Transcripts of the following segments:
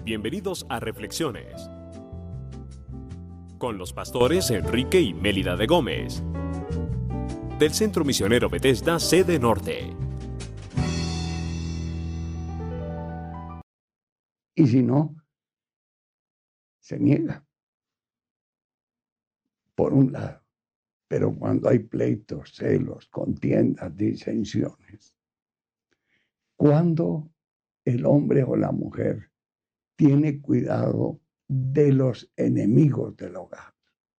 Bienvenidos a Reflexiones con los pastores Enrique y Mélida de Gómez del Centro Misionero Bethesda, sede norte. Y si no, se niega, por un lado. Pero cuando hay pleitos, celos, contiendas, disensiones, cuando el hombre o la mujer tiene cuidado de los enemigos del hogar,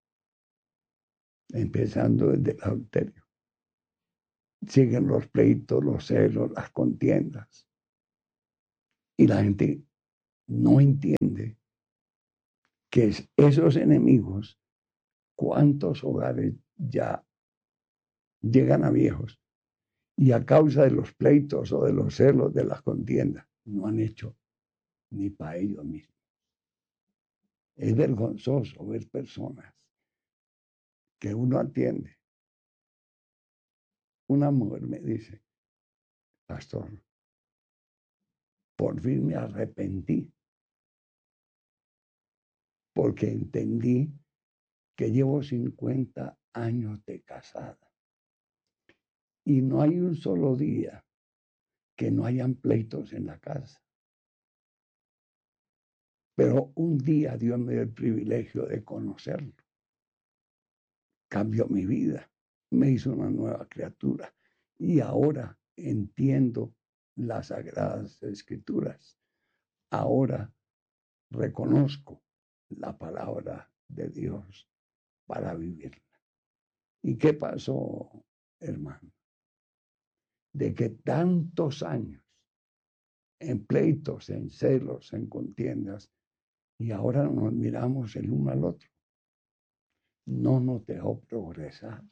empezando desde el adulterio, siguen los pleitos, los celos, las contiendas, y la gente no entiende que esos enemigos, cuántos hogares ya llegan a viejos y a causa de los pleitos o de los celos, de las contiendas, no han hecho ni para ellos mismos. Es vergonzoso ver personas que uno atiende. Una mujer me dice: pastor, por fin me arrepentí porque entendí que llevo 50 años de casada y no hay un solo día que no hayan pleitos en la casa. Pero un día Dios me dio el privilegio de conocerlo. Cambió mi vida, me hizo una nueva criatura y ahora entiendo las Sagradas Escrituras. Ahora reconozco la palabra de Dios para vivirla. ¿Y qué pasó, hermano? De que tantos años en pleitos, en celos, en contiendas, y ahora nos miramos el uno al otro, no nos dejó progresar.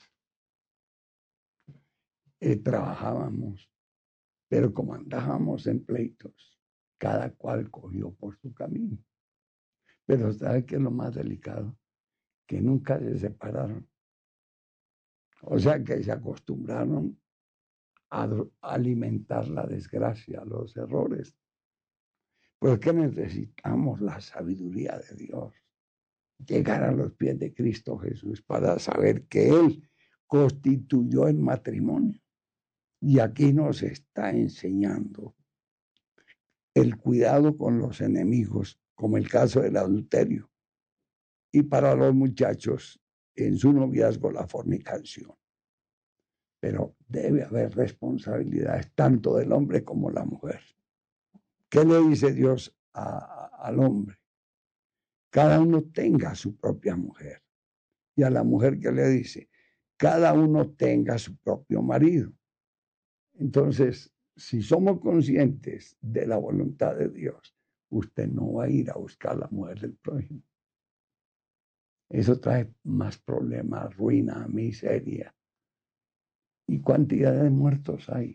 Trabajábamos, pero como andábamos en pleitos, cada cual cogió por su camino. Pero ¿sabe qué es lo más delicado? Que nunca se separaron. O sea que se acostumbraron a alimentar la desgracia, los errores. Pues que necesitamos la sabiduría de Dios. Llegar a los pies de Cristo Jesús para saber que Él constituyó el matrimonio. Y aquí nos está enseñando el cuidado con los enemigos, como el caso del adulterio. Y para los muchachos, en su noviazgo, la fornicación. Pero debe haber responsabilidades tanto del hombre como la mujer. ¿Qué le dice Dios al hombre? Cada uno tenga su propia mujer. Y a la mujer, ¿qué le dice? Cada uno tenga su propio marido. Entonces, si somos conscientes de la voluntad de Dios, usted no va a ir a buscar la mujer del prójimo. Eso trae más problemas, ruina, miseria. ¿Y cantidad de muertos hay?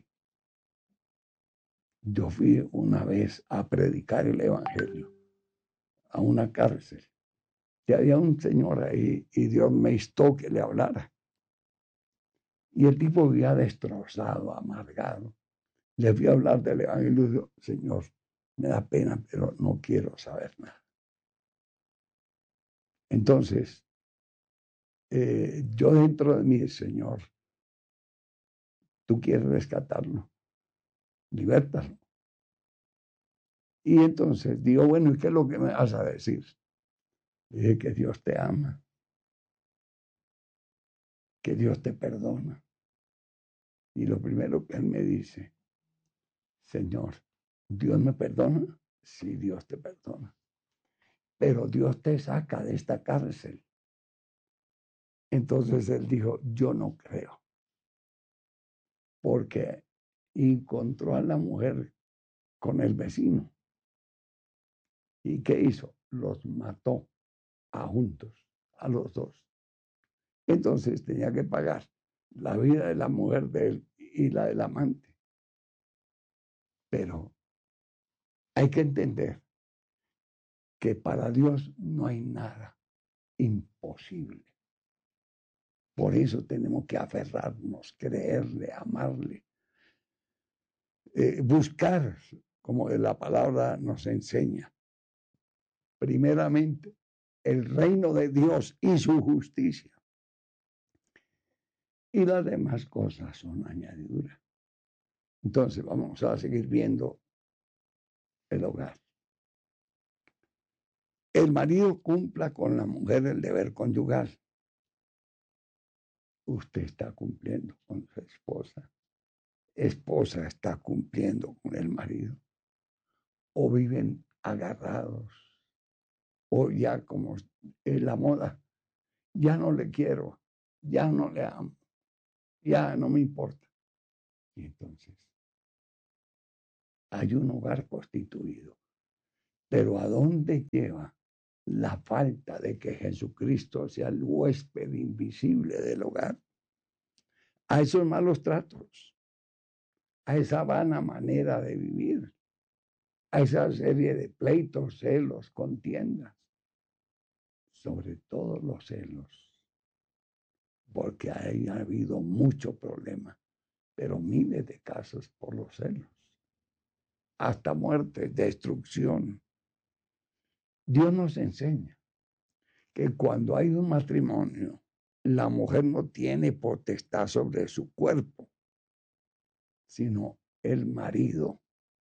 Yo fui una vez a predicar el evangelio a una cárcel. Y había un señor ahí y Dios me instó que le hablara. Y el tipo vivía destrozado, amargado. Le fui a hablar del evangelio y dijo: Señor, me da pena, pero no quiero saber nada. Entonces, yo dentro de mí: Señor, tú quieres rescatarlo, libértalo. Y entonces digo: bueno, ¿y qué es lo que me vas a decir? Dije: que Dios te ama, que Dios te perdona. Y lo primero que él me dice: Señor, ¿Dios me perdona? Sí, Dios te perdona. Pero Dios te saca de esta cárcel. Entonces él dijo: yo no creo. Porque encontró a la mujer con el vecino. ¿Y qué hizo? Los mató a juntos, a los dos. Entonces tenía que pagar la vida de la mujer de él y la del amante. Pero hay que entender que para Dios no hay nada imposible. Por eso tenemos que aferrarnos, creerle, amarle, buscar, como la palabra nos enseña, primeramente el reino de Dios y su justicia. Y las demás cosas son añadiduras. Entonces vamos a seguir viendo el hogar. El marido cumpla con la mujer el deber conyugal. Usted está cumpliendo con su esposa. Esposa está cumpliendo con el marido. O viven agarrados. O ya como es la moda. Ya no le quiero. Ya no le amo. Ya no me importa. Y entonces hay un hogar constituido. Pero ¿a dónde lleva la falta de que Jesucristo sea el huésped invisible del hogar? A esos malos tratos, a esa vana manera de vivir, a esa serie de pleitos, celos, contiendas, sobre todo los celos, porque ha habido mucho problema, pero miles de casos por los celos, hasta muerte, destrucción. Dios nos enseña que cuando hay un matrimonio, la mujer no tiene potestad sobre su cuerpo, sino el marido.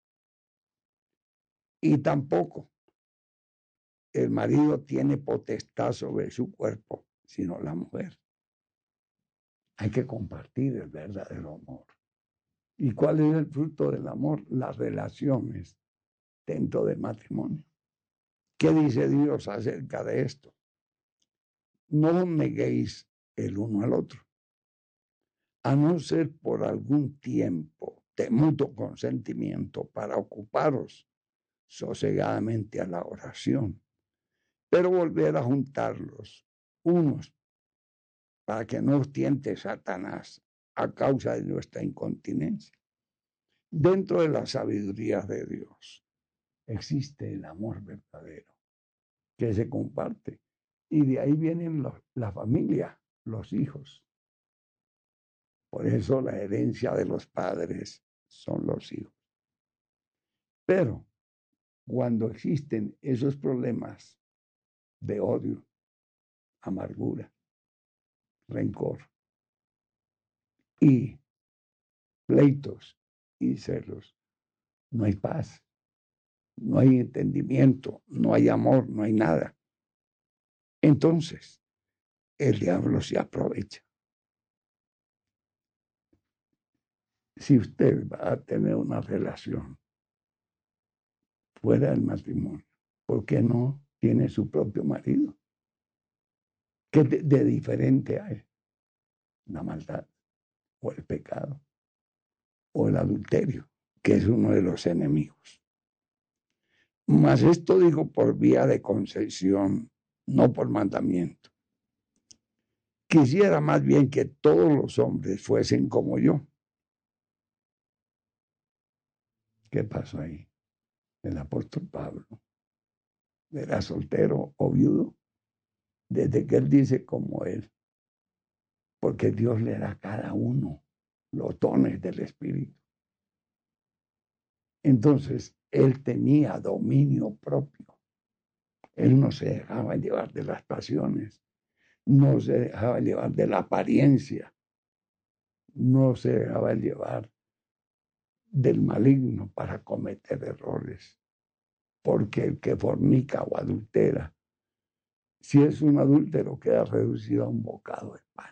Y tampoco el marido tiene potestad sobre su cuerpo, sino la mujer. Hay que compartir el verdadero amor. ¿Y cuál es el fruto del amor? Las relaciones dentro del matrimonio. ¿Qué dice Dios acerca de esto? No neguéis el uno al otro, a no ser por algún tiempo de mutuo consentimiento para ocuparos sosegadamente a la oración, pero volver a juntarlos unos para que no os tiente Satanás a causa de nuestra incontinencia. Dentro de la sabiduría de Dios existe el amor verdadero que se comparte y de ahí vienen la familia, los hijos. Por eso la herencia de los padres son los hijos. Pero cuando existen esos problemas de odio, amargura, rencor y pleitos y celos, no hay paz, no hay entendimiento, no hay amor, no hay nada. Entonces, el diablo se aprovecha. Si usted va a tener una relación fuera del matrimonio, ¿por qué no tiene su propio marido? ¿Qué de diferente hay? La maldad o el pecado o el adulterio, que es uno de los enemigos. Mas esto digo por vía de concesión, no por mandamiento. Quisiera más bien que todos los hombres fuesen como yo. ¿Qué pasó ahí? El apóstol Pablo era soltero o viudo desde que él dice como él, porque Dios le da a cada uno los dones del Espíritu. Entonces, él tenía dominio propio. Él no se dejaba llevar de las pasiones, no se dejaba llevar de la apariencia, no se dejaba llevar del maligno para cometer errores. Porque el que fornica o adultera, si es un adúltero, queda reducido a un bocado de pan.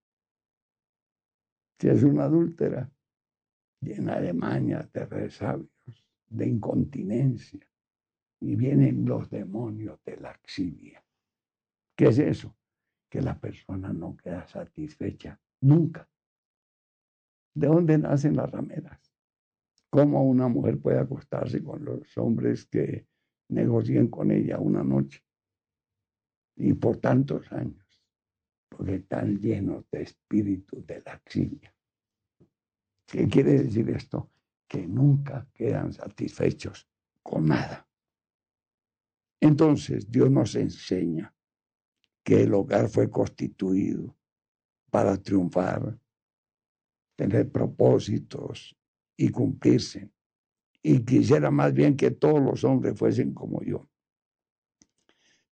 Si es una adúltera, llena de mañas, de resabios, de incontinencia, y vienen los demonios de laxivia. ¿Qué es eso? Que la persona no queda satisfecha nunca. ¿De dónde nacen las rameras? ¿Cómo una mujer puede acostarse con los hombres que negocien con ella una noche? Y por tantos años, porque están llenos de espíritu de laxivia. ¿Qué quiere decir esto? Que nunca quedan satisfechos con nada. Entonces, Dios nos enseña que el hogar fue constituido para triunfar, tener propósitos y cumplirse. Y quisiera más bien que todos los hombres fuesen como yo.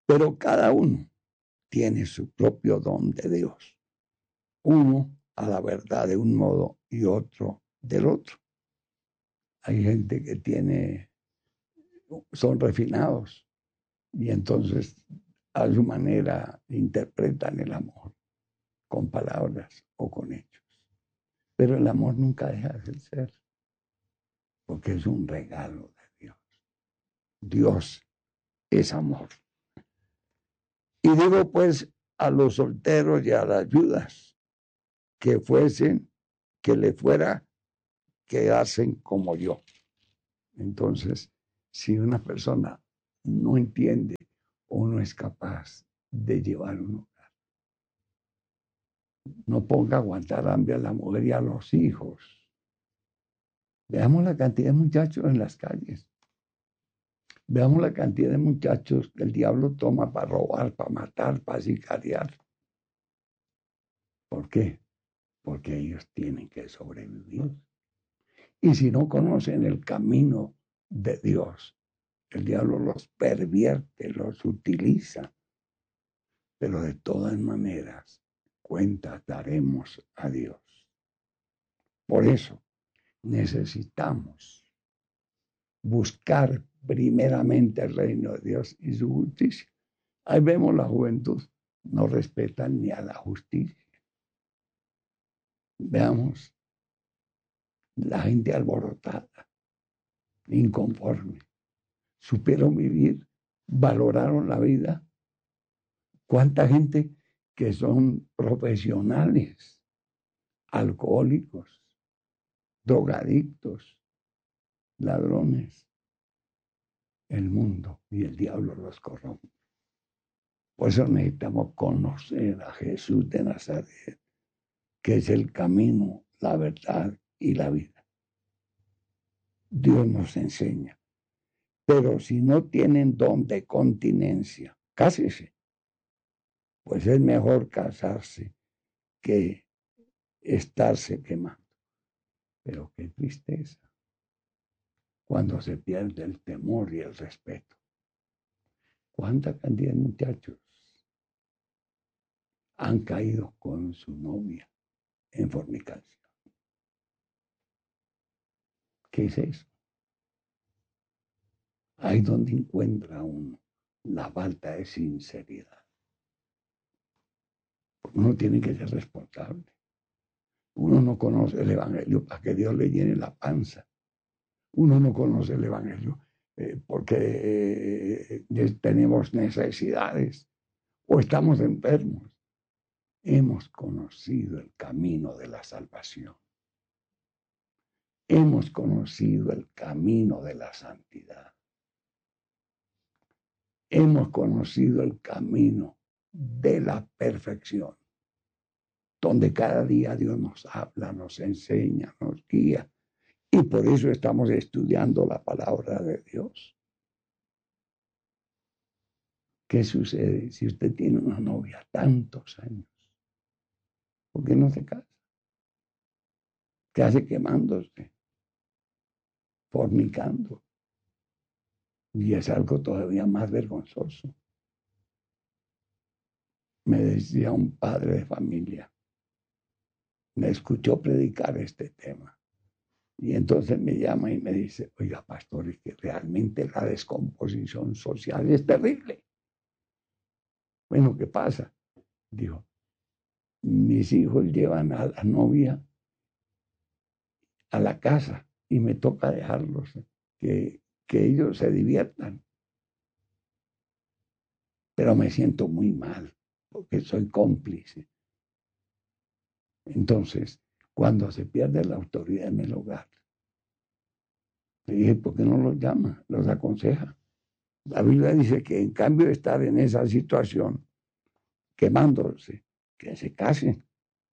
Pero cada uno tiene su propio don de Dios. Uno a la verdad de un modo y otro del otro. Hay gente que son refinados y entonces a su manera interpretan el amor con palabras o con hechos. Pero el amor nunca deja de ser, porque es un regalo de Dios. Dios es amor. Y digo pues a los solteros y a las viudas que le fuera que hacen como yo. Entonces, si una persona no entiende o no es capaz de llevar un hogar, no ponga a aguantar hambre a la mujer y a los hijos. Veamos la cantidad de muchachos en las calles. Veamos la cantidad de muchachos que el diablo toma para robar, para matar, para sicariar. ¿Por qué? Porque ellos tienen que sobrevivir. Y si no conocen el camino de Dios, el diablo los pervierte, los utiliza. Pero de todas maneras, cuentas daremos a Dios. Por eso necesitamos buscar primeramente el reino de Dios y su justicia. Ahí vemos la juventud, no respetan ni a la justicia. Veamos la gente alborotada, inconforme, supieron vivir, valoraron la vida. ¿Cuánta gente que son profesionales, alcohólicos, drogadictos, ladrones? El mundo y el diablo los corrompe. Por eso necesitamos conocer a Jesús de Nazaret, que es el camino, la verdad y la vida. Dios nos enseña. Pero si no tienen don de continencia, cásese. Pues es mejor casarse que estarse quemando. Pero qué tristeza cuando se pierde el temor y el respeto. ¿Cuánta cantidad de muchachos han caído con su novia en fornicación? ¿Qué es eso? Ahí donde encuentra uno la falta de sinceridad. Uno tiene que ser responsable. Uno no conoce el Evangelio para que Dios le llene la panza. Uno no conoce el Evangelio porque tenemos necesidades o estamos enfermos. Hemos conocido el camino de la salvación. Hemos conocido el camino de la santidad. Hemos conocido el camino de la perfección, donde cada día Dios nos habla, nos enseña, nos guía. Y por eso estamos estudiando la palabra de Dios. ¿Qué sucede si usted tiene una novia tantos años? ¿Por qué no se casa? ¿Qué hace quemándose? Fornicando. Y es algo todavía más vergonzoso. Me decía un padre de familia, me escuchó predicar este tema. Y entonces me llama y me dice, oiga, pastor, es que realmente la descomposición social es terrible. Bueno, ¿qué pasa? Dijo, mis hijos llevan a la novia a la casa y me toca dejarlos, que ellos se diviertan. Pero me siento muy mal porque soy cómplice. Entonces, cuando se pierde la autoridad en el hogar, le dije, ¿por qué no los llama? Los aconseja. La Biblia dice que en cambio de estar en esa situación, quemándose, que se casen.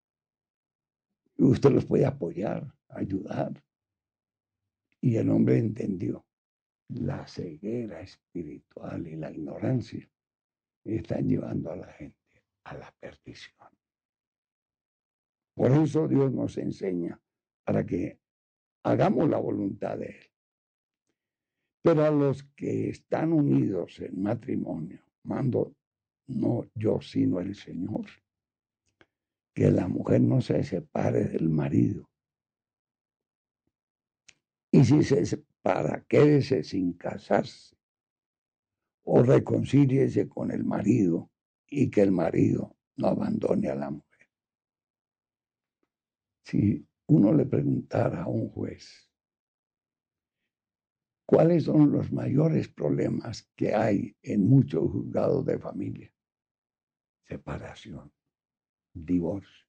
Y usted los puede apoyar, ayudar. Y el hombre entendió la ceguera espiritual y la ignorancia están llevando a la gente a la perdición. Por eso Dios nos enseña para que hagamos la voluntad de Él. Pero a los que están unidos en matrimonio, mando no yo, sino el Señor. Que la mujer no se separe del marido. Y si se separa, quédese sin casarse o reconcíliese con el marido y que el marido no abandone a la mujer. Si uno le preguntara a un juez, ¿cuáles son los mayores problemas que hay en muchos juzgados de familia? Separación, divorcio,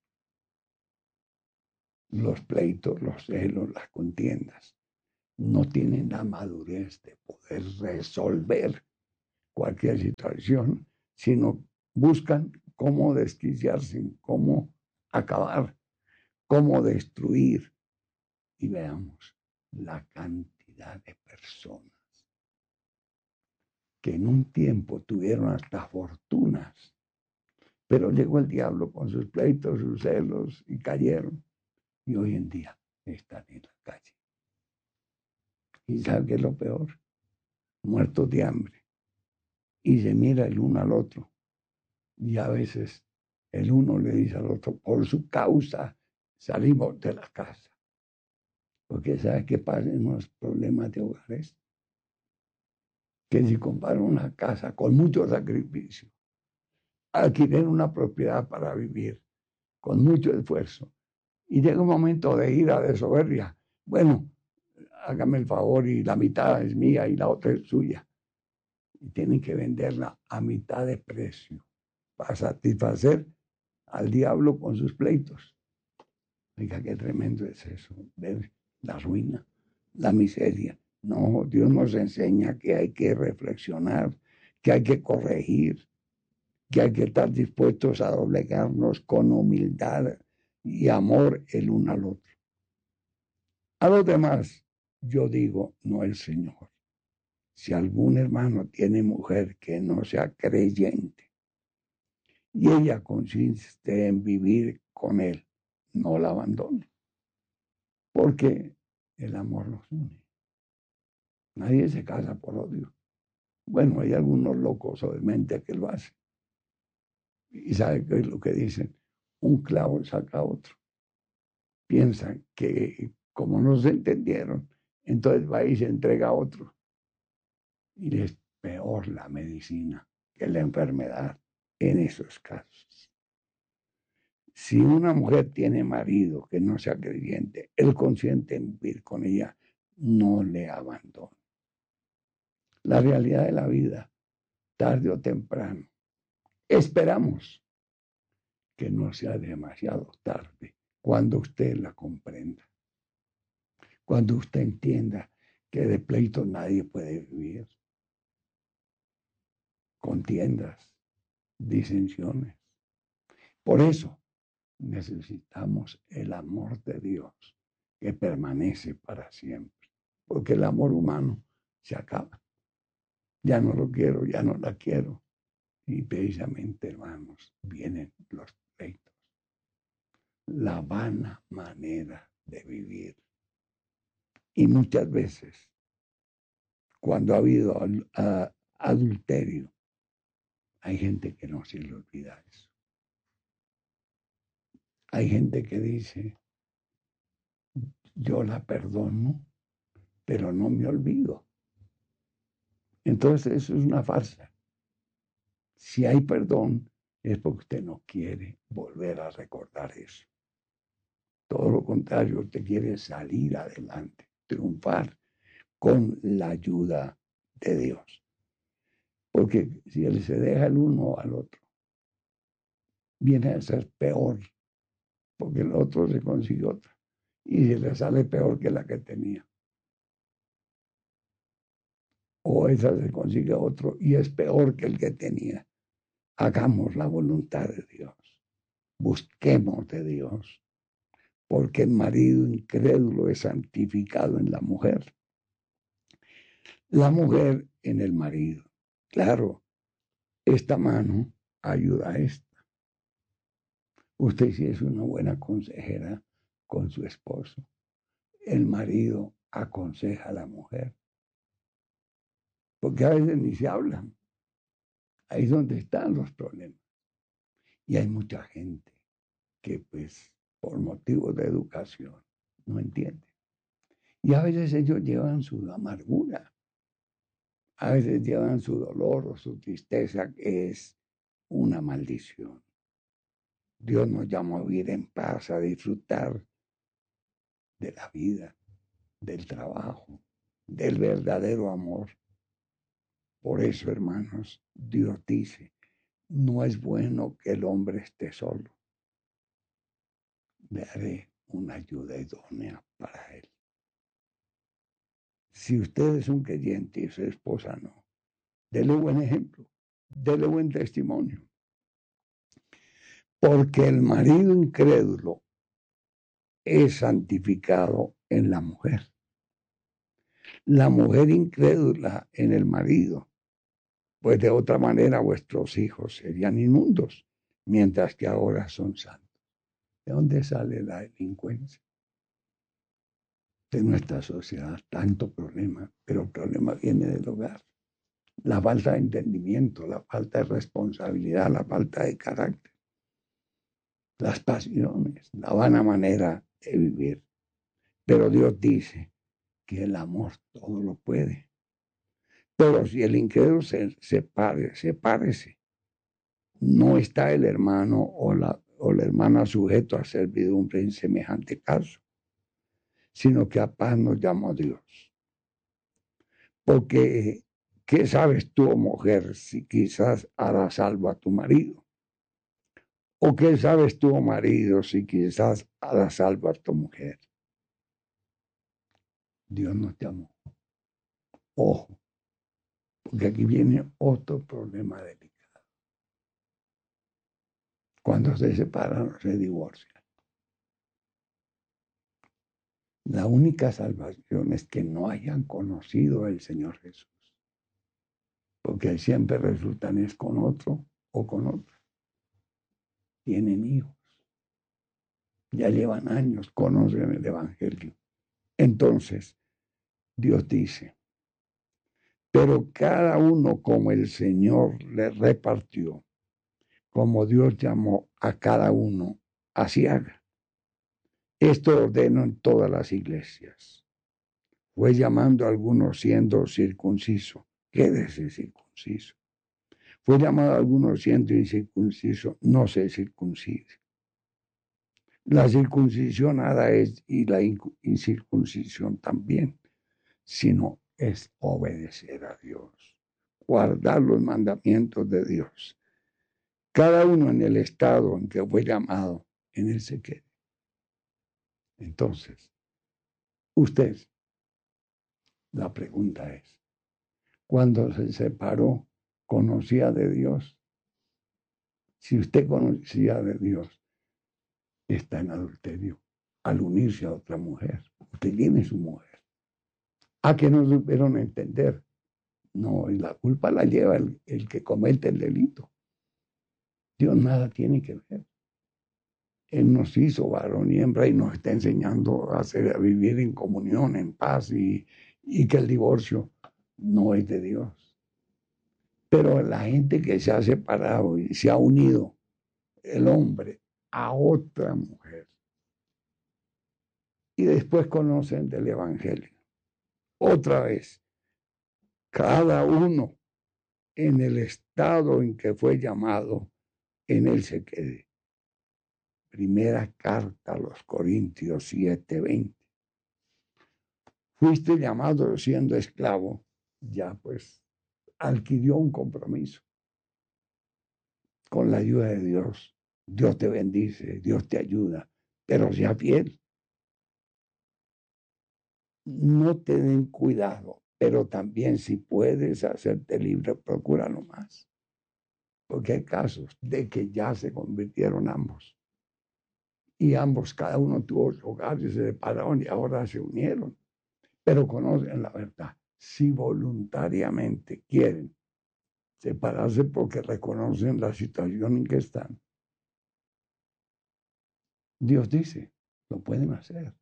los pleitos, los celos, las contiendas. No tienen la madurez de poder resolver cualquier situación, sino buscan cómo desquiciarse, cómo acabar, cómo destruir. Y veamos la cantidad de personas que en un tiempo tuvieron hasta fortunas, pero llegó el diablo con sus pleitos, sus celos y cayeron. Y hoy en día están en la calle. ¿Y sabe qué es lo peor? Muertos de hambre. Y se mira el uno al otro. Y a veces el uno le dice al otro, por su causa salimos de la casa. Porque ¿sabe qué pasa en los problemas de hogares? Que si compran una casa con mucho sacrificio, alquilen una propiedad para vivir, con mucho esfuerzo, y llega un momento de ira, de soberbia, bueno, hágame el favor y la mitad es mía y la otra es suya. Y tienen que venderla a mitad de precio para satisfacer al diablo con sus pleitos. Oiga, qué tremendo es eso, ver la ruina, la miseria. No, Dios nos enseña que hay que reflexionar, que hay que corregir, que hay que estar dispuestos a doblegarnos con humildad y amor el uno al otro. A los demás, yo digo, no el Señor. Si algún hermano tiene mujer que no sea creyente y ella consiste en vivir con él, no la abandone, porque el amor los une. Nadie se casa por odio. Bueno, hay algunos locos obviamente que lo hacen. Y sabe qué es lo que dicen, un clavo saca otro. Piensan que como no se entendieron, entonces va y se entrega a otro. Y es peor la medicina que la enfermedad en esos casos. Si una mujer tiene marido que no sea creyente, él consiente en vivir con ella, no le abandona. La realidad de la vida, tarde o temprano, esperamos que no sea demasiado tarde cuando usted la comprenda. Cuando usted entienda que de pleito nadie puede vivir. Contiendas, disensiones. Por eso necesitamos el amor de Dios que permanece para siempre. Porque el amor humano se acaba. Ya no lo quiero, ya no la quiero. Y precisamente, hermanos, vienen los pleitos. La vana manera de vivir. Y muchas veces, cuando ha habido adulterio, hay gente que no se le olvida eso. Hay gente que dice, yo la perdono, pero no me olvido. Entonces eso es una farsa. Si hay perdón, es porque usted no quiere volver a recordar eso. Todo lo contrario, usted quiere salir adelante, triunfar con la ayuda de Dios. Porque si él se deja el uno al otro, viene a ser peor, porque el otro se consigue otra y se le sale peor que la que tenía. O esa se consigue otro y es peor que el que tenía. Hagamos la voluntad de Dios. Busquemos de Dios. Porque el marido incrédulo es santificado en la mujer. La mujer en el marido. Claro, esta mano ayuda a esta. Usted sí es una buena consejera con su esposo. El marido aconseja a la mujer. Porque a veces ni se hablan. Ahí es donde están los problemas. Y hay mucha gente que pues por motivos de educación no entiende. Y a veces ellos llevan su amargura, a veces llevan su dolor o su tristeza, que es una maldición. Dios nos llama a vivir en paz, a disfrutar de la vida, del trabajo, del verdadero amor. Por eso, hermanos, Dios dice, no es bueno que el hombre esté solo. Le haré una ayuda idónea para él. Si usted es un creyente y su esposa no, dele buen ejemplo, dele buen testimonio. Porque el marido incrédulo es santificado en la mujer. La mujer incrédula en el marido. Pues de otra manera vuestros hijos serían inmundos, mientras que ahora son santos. ¿De dónde sale la delincuencia? De nuestra sociedad, tanto problema, pero el problema viene del hogar. La falta de entendimiento, la falta de responsabilidad, la falta de carácter, las pasiones, la vana manera de vivir. Pero Dios dice que el amor todo lo puede. Pero si el incrédulo sepárese. No está el hermano o la hermana sujeto a servidumbre en semejante caso, sino que a paz nos llamó Dios. Porque, ¿qué sabes tú, mujer, si quizás harás salvo a tu marido? ¿O qué sabes tú, marido, si quizás harás salvo a tu mujer? Dios nos llamó. Ojo, porque aquí viene otro problema delicado. Cuando se separan o se divorcian. La única salvación es que no hayan conocido al Señor Jesús. Porque siempre resultan es con otro o con otra. Tienen hijos. Ya llevan años, conocen el Evangelio. Entonces, Dios dice, pero cada uno como el Señor le repartió, como Dios llamó a cada uno, así haga. Esto ordeno en todas las iglesias. Fue llamando a algunos siendo circunciso, quédese circunciso. Fue llamado a algunos siendo incircunciso, no se circuncide. La circuncisión nada es y la incircuncisión también, sino es obedecer a Dios, guardar los mandamientos de Dios. Cada uno en el estado en que fue llamado, en él se quede. Entonces, usted, la pregunta es, cuando se separó, ¿conocía de Dios? Si usted conocía de Dios, está en adulterio al unirse a otra mujer. Usted tiene su mujer. ¿A que no supieron entender? No, y la culpa la lleva el que comete el delito. Dios nada tiene que ver. Él nos hizo varón y hembra y nos está enseñando a vivir en comunión, en paz y que el divorcio no es de Dios. Pero la gente que se ha separado y se ha unido, el hombre, a otra mujer, y después conocen del Evangelio. Otra vez, cada uno en el estado en que fue llamado, en él se quede. Primera carta a los Corintios 7:20. Fuiste llamado siendo esclavo, ya pues adquirió un compromiso con la ayuda de Dios. Dios te bendice, Dios te ayuda, pero sea fiel. No te den cuidado, pero también si puedes hacerte libre, procúralo más. Porque hay casos de que ya se convirtieron ambos. Y ambos, cada uno tuvo su hogar y se separaron y ahora se unieron. Pero conocen la verdad. Si voluntariamente quieren separarse porque reconocen la situación en que están, Dios dice, lo pueden hacer.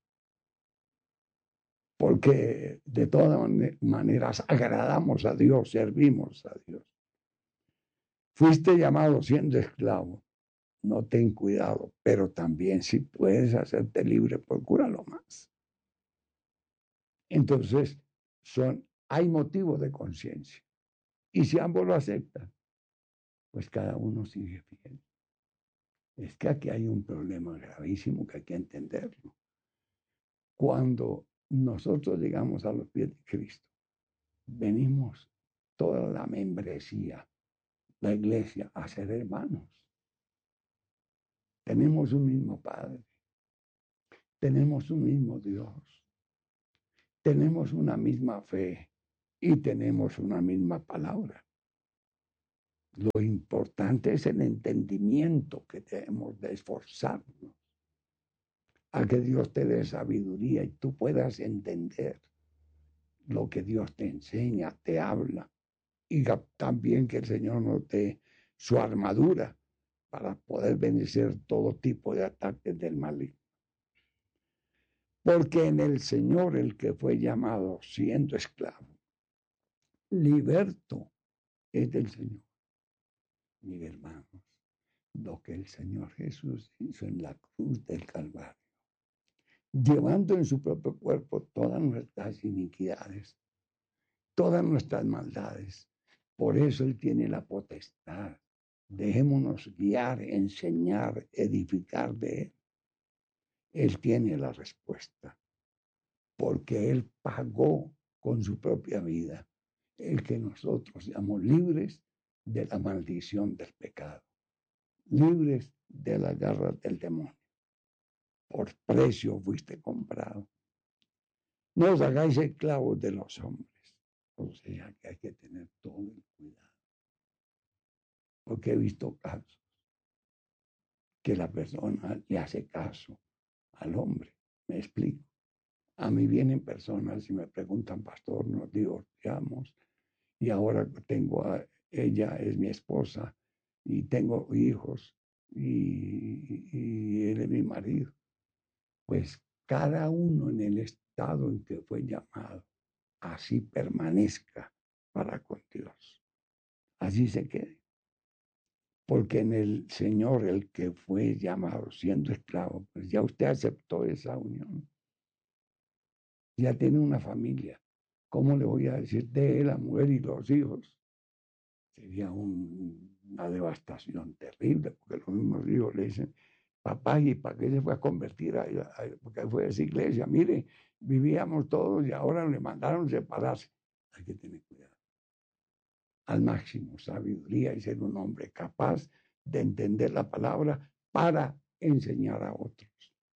Porque de todas maneras agradamos a Dios, servimos a Dios. Fuiste llamado siendo esclavo. No ten cuidado, pero también si puedes hacerte libre, procúralo más. Entonces, hay motivos de conciencia. Y si ambos lo aceptan, pues cada uno sigue fiel. Es que aquí hay un problema gravísimo que hay que entenderlo. Cuando nosotros llegamos a los pies de Cristo, venimos toda la membresía, la iglesia, a ser hermanos. Tenemos un mismo Padre, tenemos un mismo Dios, tenemos una misma fe y tenemos una misma palabra. Lo importante es el entendimiento que debemos de esforzarnos a que Dios te dé sabiduría y tú puedas entender lo que Dios te enseña, te habla, y también que el Señor nos dé su armadura para poder vencer todo tipo de ataques del maligno. Porque en el Señor el que fue llamado siendo esclavo, liberto es del Señor. Mis hermanos, lo que el Señor Jesús hizo en la cruz del Calvario, llevando en su propio cuerpo todas nuestras iniquidades, todas nuestras maldades. Por eso Él tiene la potestad. Dejémonos guiar, enseñar, edificar de Él. Él tiene la respuesta, porque Él pagó con su propia vida el que nosotros seamos libres de la maldición del pecado, libres de las garras del demonio. Por precio fuiste comprado. No os hagáis esclavos de los hombres. O sea que hay que tener todo el cuidado. Porque he visto casos que la persona le hace caso al hombre. Me explico. A mí vienen personas y me preguntan, pastor, nos divorciamos y ahora ella es mi esposa y tengo hijos y él es mi marido. Pues cada uno en el estado en que fue llamado, así permanezca para con Dios. Así se quede. Porque en el Señor, el que fue llamado siendo esclavo, pues ya usted aceptó esa unión. Ya tiene una familia. ¿Cómo le voy a decir de la mujer y los hijos? Sería una devastación terrible, porque los mismos hijos le dicen, papá, ¿y para qué se fue a convertir? Porque fue a esa iglesia. Mire, vivíamos todos y ahora le mandaron separarse. Hay que tener cuidado. Al máximo, sabiduría y ser un hombre capaz de entender la palabra para enseñar a otros.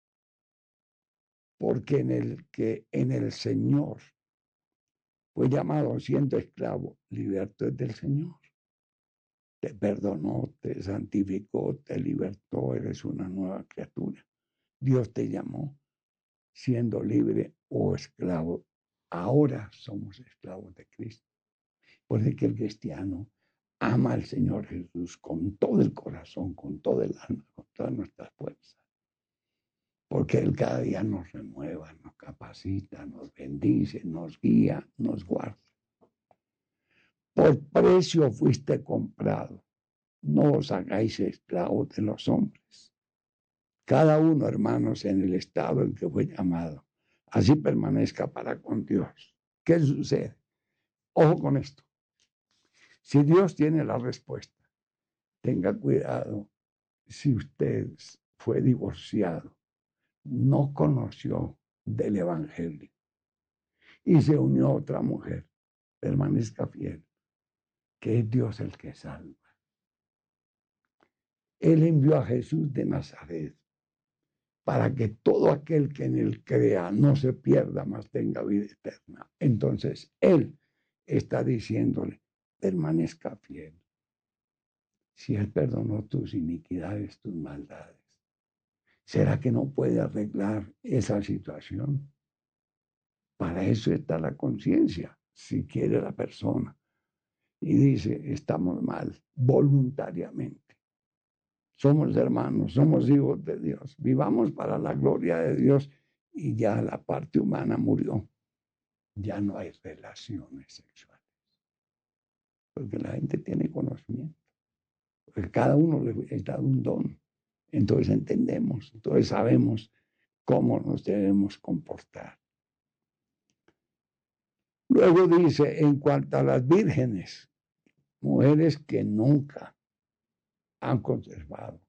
Porque en el Señor fue llamado siendo esclavo, liberto es del Señor. Te perdonó, te santificó, te libertó, eres una nueva criatura. Dios te llamó siendo libre o esclavo. Ahora somos esclavos de Cristo. Porque el cristiano ama al Señor Jesús con todo el corazón, con todo el alma, con todas nuestras fuerzas. Porque Él cada día nos renueva, nos capacita, nos bendice, nos guía, nos guarda. Por precio fuiste comprado. No os hagáis esclavos de los hombres. Cada uno, hermanos, en el estado en que fue llamado. Así permanezca para con Dios. ¿Qué sucede? Ojo con esto. Si Dios tiene la respuesta, tenga cuidado si usted fue divorciado, no conoció del Evangelio y se unió a otra mujer, permanezca fiel, que es Dios el que salva. Él envió a Jesús de Nazaret para que todo aquel que en él crea no se pierda, mas tenga vida eterna. Entonces, Él está diciéndole, permanezca fiel. Si Él perdonó tus iniquidades, tus maldades, ¿será que no puede arreglar esa situación? Para eso está la conciencia, si quiere la persona. Y dice, estamos mal, voluntariamente. Somos hermanos, somos hijos de Dios. Vivamos para la gloria de Dios y ya la parte humana murió. Ya no hay relaciones sexuales. Porque la gente tiene conocimiento. Porque cada uno le es dado un don. Entonces entendemos, entonces sabemos cómo nos debemos comportar. Luego dice, en cuanto a las vírgenes, mujeres que nunca han conservado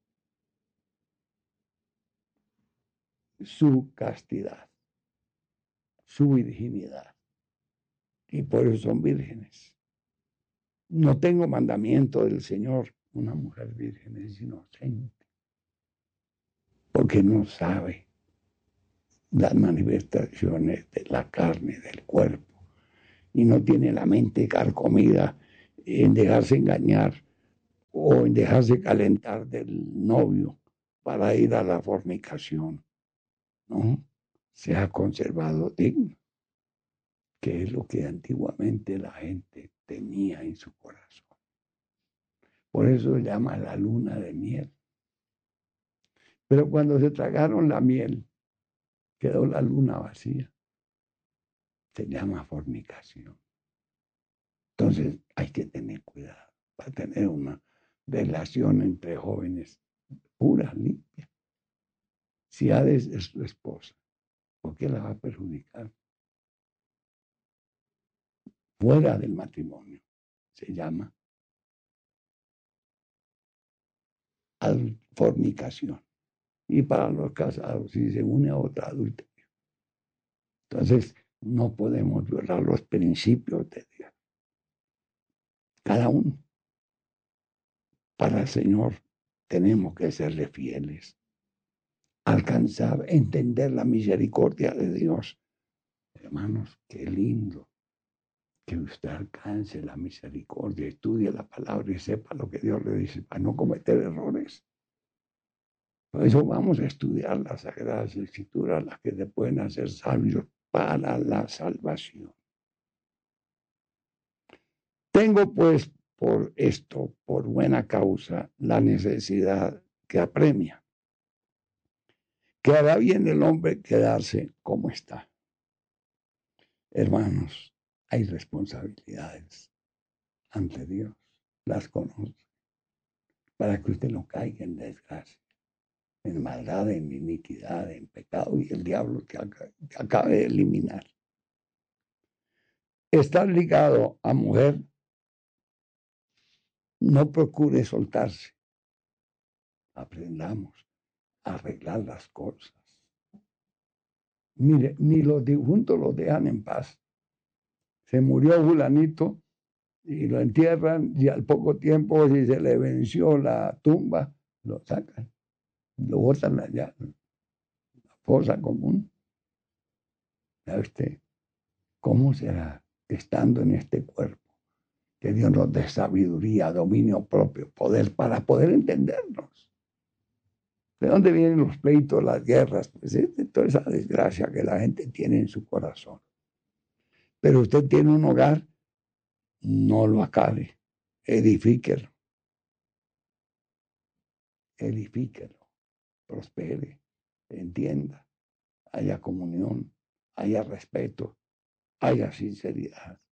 su castidad, su virginidad, y por eso son vírgenes. No tengo mandamiento del Señor. Una mujer virgen es inocente, porque no sabe las manifestaciones de la carne, del cuerpo, y no tiene la mente carcomida en dejarse engañar o en dejarse calentar del novio para ir a la fornicación, ¿no? Se ha conservado digno, que es lo que antiguamente la gente tenía en su corazón. Por eso se llama la luna de miel. Pero cuando se tragaron la miel, quedó la luna vacía. Se llama fornicación. Entonces hay que tener cuidado para tener una relación entre jóvenes pura, limpia. Si Hades es tu esposa, ¿por qué la va a perjudicar? Fuera del matrimonio. Se llama fornicación. Y para los casados, si se une a otra adulterio. Entonces, no podemos violar los principios de Dios. Cada uno. Para el Señor tenemos que serle fieles. Alcanzar, entender la misericordia de Dios. Hermanos, qué lindo que usted alcance la misericordia, estudie la palabra y sepa lo que Dios le dice para no cometer errores. Por eso vamos a estudiar las Sagradas Escrituras, las que te pueden hacer sabios para la salvación. Tengo pues por esto, por buena causa, la necesidad que apremia. Que hará bien el hombre quedarse como está. Hermanos, hay responsabilidades ante Dios, las conoce, para que usted no caiga en desgracia, en maldad, en iniquidad, en pecado y el diablo que acabe de eliminar. Estar ligado a mujer, no procure soltarse. Aprendamos a arreglar las cosas. Mire, ni los difuntos los dejan en paz. Se murió fulanito y lo entierran y al poco tiempo, si se le venció la tumba, lo sacan, lo botan allá, la fosa común. ¿Sabe usted cómo será que estando en este cuerpo, que Dios nos dé sabiduría, dominio propio, poder, para poder entendernos? ¿De dónde vienen los pleitos, las guerras? Pues es de toda esa desgracia que la gente tiene en su corazón. Pero usted tiene un hogar, no lo acabe, edifíquelo, prospere, entienda, haya comunión, haya respeto, haya sinceridad.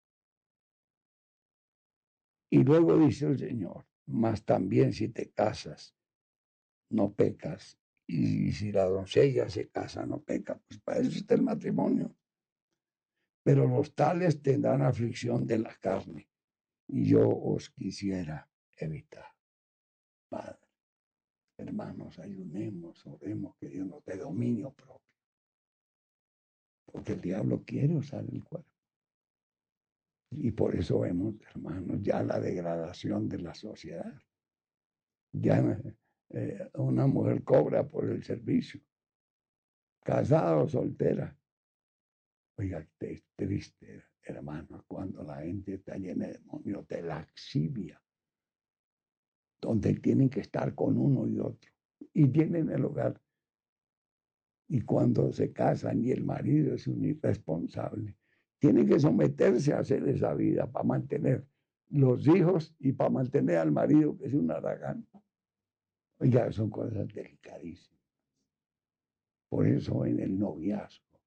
Y luego dice el Señor, mas también si te casas, no pecas. Y si la doncella se casa, no peca. Pues para eso está el matrimonio. Pero los tales tendrán aflicción de la carne. Y yo os quisiera evitar. Padre, hermanos, ayunemos, oremos que Dios nos dé dominio propio. Porque el diablo quiere usar el cuerpo. Y por eso vemos, hermanos, ya la degradación de la sociedad. Ya una mujer cobra por el servicio, casada o soltera. Oiga, es triste, hermano, cuando la gente está llena de demonios, de laxivia, donde tienen que estar con uno y otro, y tienen el hogar. Y cuando se casan y el marido es un irresponsable, tiene que someterse a hacer esa vida para mantener los hijos y para mantener al marido, que es un haragán. Oiga, son cosas delicadísimas. Por eso en el noviazgo,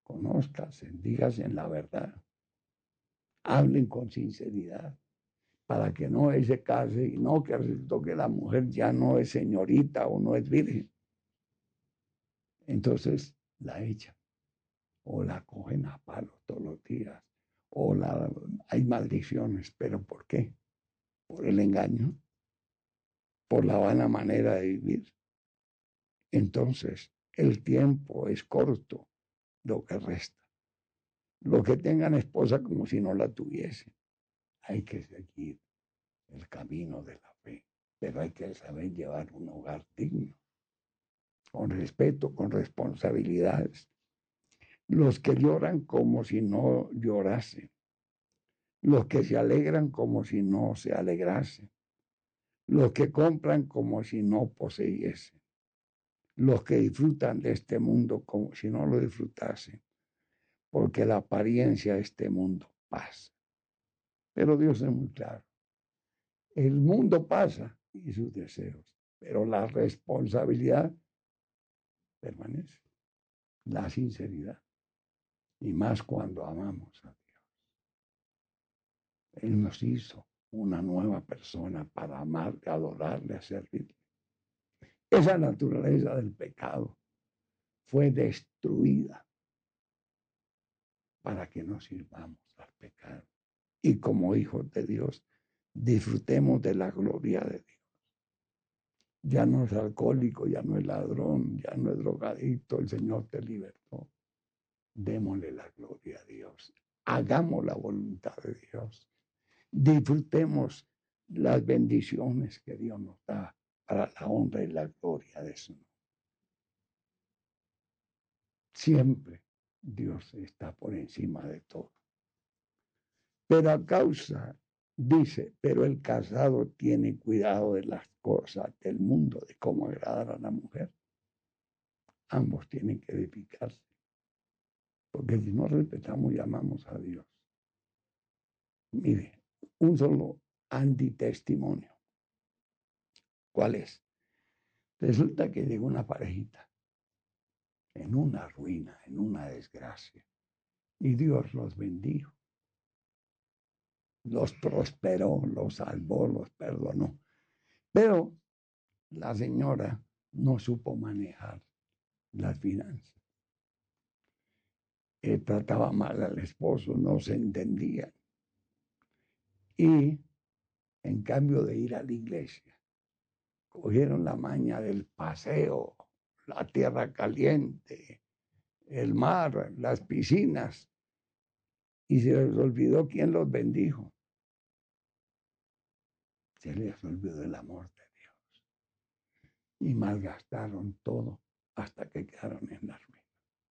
conózcanse, díganse la verdad, hablen con sinceridad, para que no se case y no que resultó que la mujer ya no es señorita o no es virgen. Entonces la echan o la cogen a palos todos los días o hay maldiciones. ¿Pero por qué? Por el engaño, por la vana manera de vivir. Entonces el tiempo es corto, lo que resta. Los que tengan esposa como si no la tuviesen. Hay que seguir el camino de la fe, pero hay que saber llevar un hogar digno, con respeto, con responsabilidades. Los que lloran como si no llorasen, los que se alegran como si no se alegrasen, los que compran como si no poseyesen, los que disfrutan de este mundo como si no lo disfrutasen, porque la apariencia de este mundo pasa. Pero Dios es muy claro. El mundo pasa y sus deseos, pero la responsabilidad permanece, la sinceridad, y más cuando amamos a Dios. Él nos hizo una nueva persona para amarle, adorarle, servirle. Esa naturaleza del pecado fue destruida para que no sirvamos al pecado. Y como hijos de Dios, disfrutemos de la gloria de Dios. Ya no es alcohólico, ya no es ladrón, ya no es drogadicto, el Señor te libertó. Démosle la gloria a Dios. Hagamos la voluntad de Dios. Disfrutemos las bendiciones que Dios nos da para la honra y la gloria de su nombre. Siempre Dios está por encima de todo. Pero a causa, dice, pero el casado tiene cuidado de las cosas del mundo, de cómo agradar a la mujer. Ambos tienen que edificarse. Porque si no respetamos y amamos a Dios. Mire, un solo antitestimonio. ¿Cuál es? Resulta que llegó una parejita en una ruina, en una desgracia, y Dios los bendijo, los prosperó, los salvó, los perdonó. Pero la señora no supo manejar las finanzas. Trataba mal al esposo, no se entendían. Y en cambio de ir a la iglesia, cogieron la maña del paseo, la tierra caliente, el mar, las piscinas, y se les olvidó quién los bendijo. Se les olvidó el amor de Dios. Y malgastaron todo hasta que quedaron en la ruina.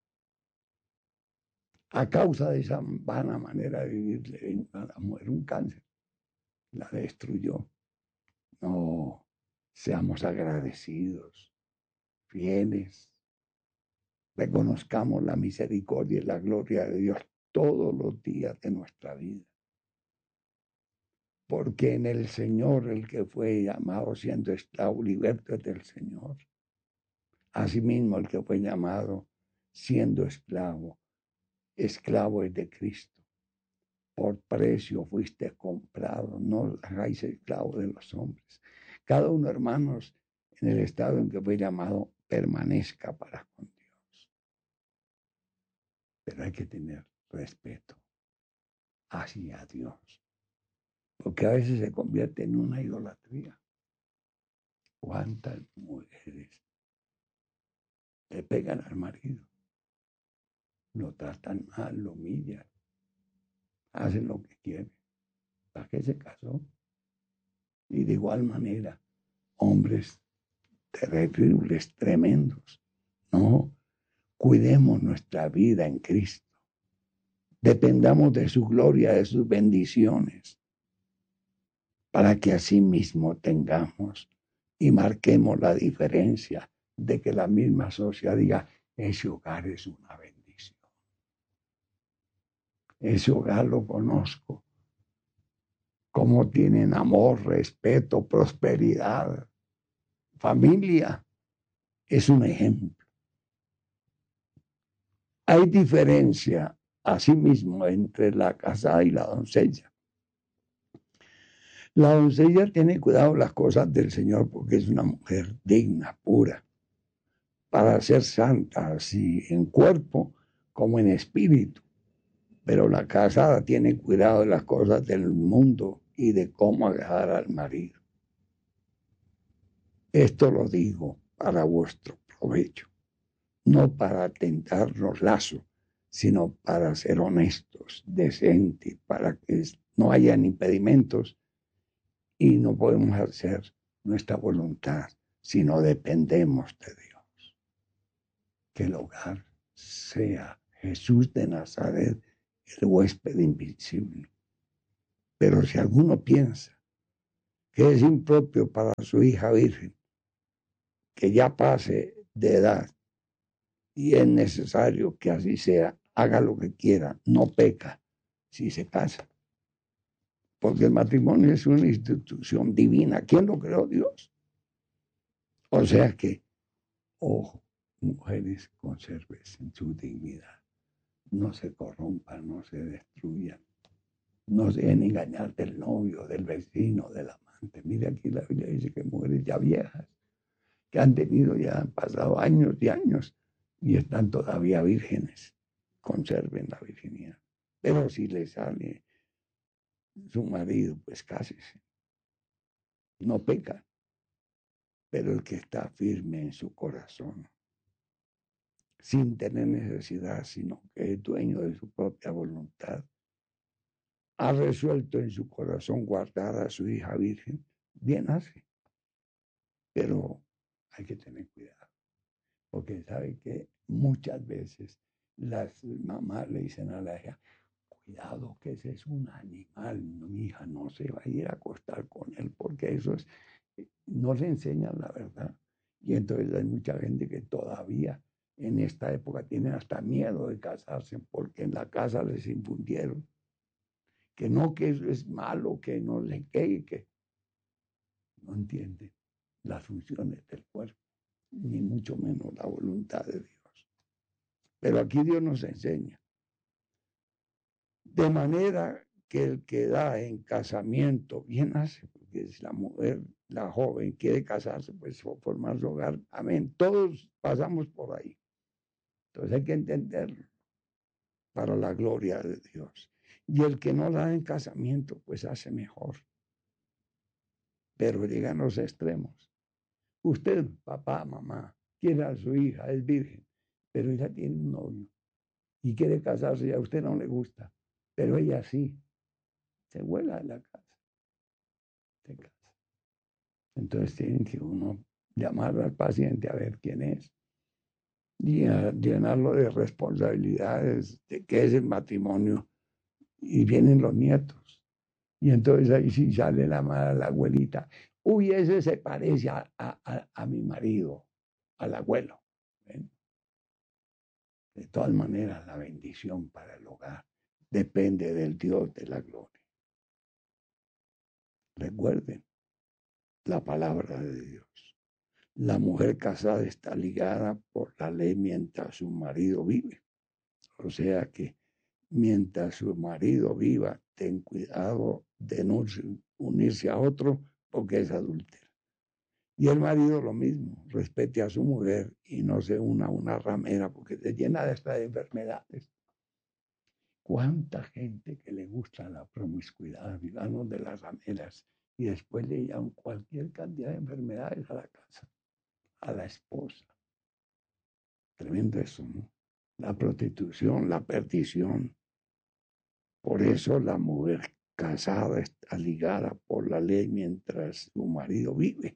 A causa de esa vana manera de vivir, le vino a la mujer un cáncer. La destruyó. No, seamos agradecidos, fieles. Reconozcamos la misericordia y la gloria de Dios todos los días de nuestra vida. Porque en el Señor, el que fue llamado siendo esclavo, liberto es del Señor. Asimismo, el que fue llamado siendo esclavo, esclavo es de Cristo. Por precio fuiste comprado, no os hagáis esclavos de los hombres. Cada uno, hermanos, en el estado en que fue llamado, permanezca para con Dios. Pero hay que tener respeto hacia Dios, porque a veces se convierte en una idolatría. ¿Cuántas mujeres le pegan al marido? Lo tratan mal, lo humillan, hacen lo que quieren. ¿Para qué se casó? Y de igual manera, hombres terribles, tremendos. No, cuidemos nuestra vida en Cristo. Dependamos de su gloria, de sus bendiciones, para que así mismo tengamos y marquemos la diferencia de que la misma sociedad diga, ese hogar es una bendición. Ese hogar lo conozco. Cómo tienen amor, respeto, prosperidad. Familia es un ejemplo. Hay diferencia, asimismo, entre la casada y la doncella. La doncella tiene cuidado de las cosas del Señor porque es una mujer digna, pura, para ser santa, así en cuerpo como en espíritu. Pero la casada tiene cuidado de las cosas del mundo y de cómo agradar al marido. Esto lo digo para vuestro provecho, no para tentarnos lazo, sino para ser honestos, decentes, para que no hayan impedimentos y no podemos hacer nuestra voluntad, sino dependemos de Dios. Que el hogar sea Jesús de Nazaret, el huésped invisible. Pero si alguno piensa que es impropio para su hija virgen, que ya pase de edad y es necesario que así sea, haga lo que quiera, no peca si se casa. Porque el matrimonio es una institución divina. ¿Quién lo creó? Dios. O sea que, ojo, mujeres, conserven su dignidad. No se corrompan, no se destruyan. No se dejen engañar del novio, del vecino, del amante. Mire aquí la Biblia dice que mujeres ya viejas, que han tenido, ya han pasado años y años y están todavía vírgenes. Conserven la virginidad. Pero si le sale su marido, pues cásese. No peca, pero el que está firme en su corazón, sin tener necesidad, sino que es dueño de su propia voluntad, ha resuelto en su corazón guardar a su hija virgen, bien hace. Pero hay que tener cuidado, porque sabe que muchas veces las mamás le dicen a la hija, cuidado que ese es un animal, mi hija no se va a ir a acostar con él, porque eso es, no le enseñan la verdad. Y entonces hay mucha gente que todavía en esta época tiene hasta miedo de casarse, porque en la casa les infundieron que eso es malo, que no sé qué, que no entienden las funciones del cuerpo, ni mucho menos la voluntad de Dios. Pero aquí Dios nos enseña. De manera que el que da en casamiento, bien hace, porque si la mujer, la joven quiere casarse, pues formar su hogar, amén. Todos pasamos por ahí. Entonces hay que entenderlo para la gloria de Dios. Y el que no da en casamiento, pues hace mejor. Pero llegan los extremos. Usted, papá, mamá, quiere a su hija, es virgen, pero ella tiene un novio y quiere casarse y a usted no le gusta, pero ella sí, se vuela de la casa, se casa. Entonces tiene que uno llamar al paciente a ver quién es y a llenarlo de responsabilidades de qué es el matrimonio y vienen los nietos. Y entonces ahí sí sale la madre, la abuelita. Uy, ese se parece a mi marido, al abuelo. ¿Ven? De todas maneras, la bendición para el hogar depende del Dios de la gloria. Recuerden la palabra de Dios. La mujer casada está ligada por la ley mientras su marido vive. O sea que mientras su marido viva, ten cuidado de no unirse a otro porque es adúltero. Y el marido lo mismo, respete a su mujer y no se una a una ramera porque se llena de estas enfermedades. ¿Cuánta gente que le gusta la promiscuidad, digamos, de las rameras, y después le llevan cualquier cantidad de enfermedades a la casa, a la esposa? Tremendo eso, ¿no? La prostitución, la perdición. Por eso la mujer casada está ligada por la ley mientras su marido vive.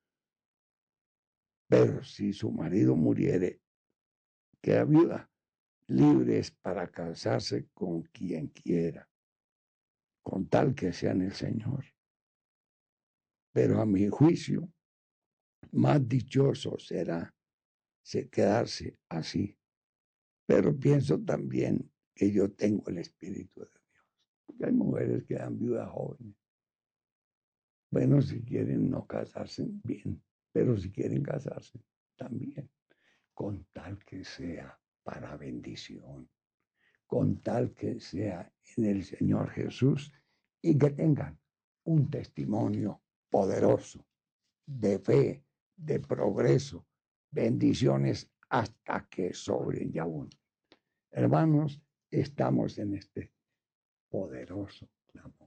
Pero si su marido muriere, queda viuda, libres para casarse con quien quiera, con tal que sea en el Señor. Pero a mi juicio, más dichoso será quedarse así. Pero pienso también que yo tengo el Espíritu de Dios. Porque hay mujeres que dan viudas jóvenes. Bueno, si quieren no casarse, bien. Pero si quieren casarse, también. Con tal que sea para bendición. Con tal que sea en el Señor Jesús y que tengan un testimonio poderoso de fe, de progreso, bendiciones hasta que sobreabundan. Hermanos, estamos en este poderoso clamor.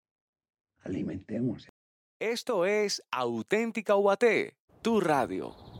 Alimentemos. Esto es Auténtica UAT, tu radio.